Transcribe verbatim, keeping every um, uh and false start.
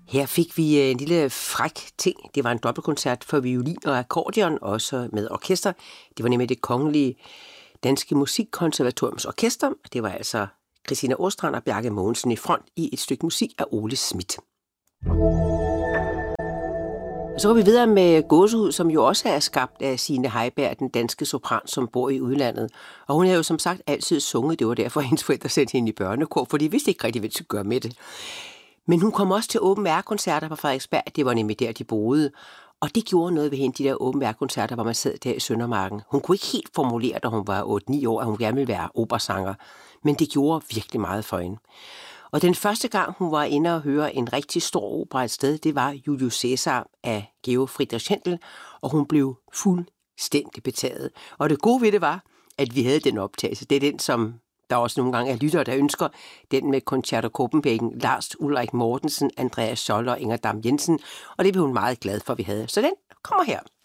Her fik vi en lille fræk ting. Det var en dobbeltkoncert for violin og akkordeon, også med orkester. Det var nemlig Det Kongelige Danske Musikkonservatoriums Orkester. Det var altså Christina Åstrand og Bjarke Mogensen i front i et stykke musik af Ole Schmidt. Så går vi videre med Gåsehud, som jo også er skabt af Signe Heiberg, den danske sopran, som bor i udlandet. Og hun har jo som sagt altid sunget. Det var derfor, hendes forældre sendte hende i børnekor, for de vidste ikke rigtig, hvad de skulle gøre med det. Men hun kom også til åben air-koncerter på Frederiksberg. Det var nemlig der, de boede. Og det gjorde noget ved hende, de der åben air-koncerter, hvor man sad der i Søndermarken. Hun kunne ikke helt formulere, da hun var otte ni år, at hun gerne ville være operasanger. Men det gjorde virkelig meget for hende. Og den første gang, hun var inde og høre en rigtig stor opera et sted, det var Julius Caesar af Georg Friedrich Händel, og hun blev fuldstændig betaget. Og det gode ved det var, at vi havde den optagelse. Det er den, som der også nogle gange er lyttere, der ønsker, den med Concerto Copenhagen, Lars Ulrik Mortensen, Andreas Scholler og Inger Dam Jensen, og det blev hun meget glad for, at vi havde. Så den kommer her.